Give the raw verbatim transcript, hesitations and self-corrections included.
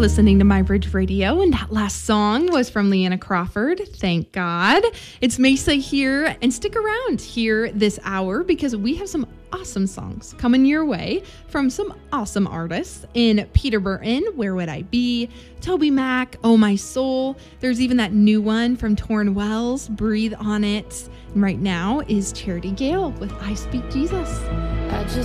listening to My Bridge Radio, and that last song was from Leanna Crawford. Thank God. It's Mesa here, and stick around here this hour because we have some awesome songs coming your way from some awesome artists in Peter Burton, Where Would I Be, Toby Mac, Oh My Soul. There's even that new one from Torn Wells, Breathe on It. And right now is Charity Gale with I Speak Jesus. I just